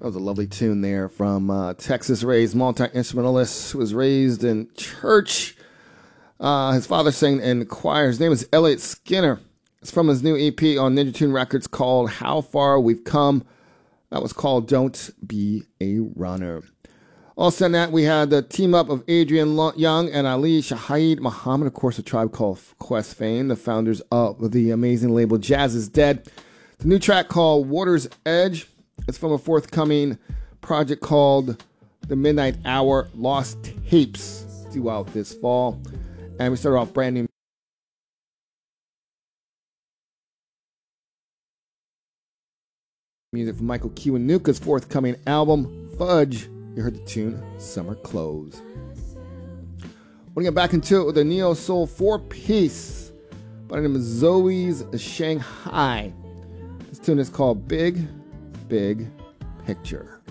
was a lovely tune there from Texas-raised multi-instrumentalist who was raised in church. His father sang in choir. His name is Elliot Skinner. It's from his new EP on Ninja Tune Records called How Far We've Come. That was called Don't Be a Runner. Also in that, we had the team up of Adrian Young and Ali Shaheed Muhammad, of course, a Tribe Called Quest fame, the founders of the amazing label Jazz is Dead. The new track called Water's Edge. It's from a forthcoming project called The Midnight Hour Lost Tapes, due out this fall. And we started off brand new music from Michael Kiwanuka's forthcoming album, Fudge. You heard the tune, Summer Clothes. We're going to get back into it with a Neo Soul 4-piece by the name of Zoe's Shanghai. This tune is called Big, Big Picture.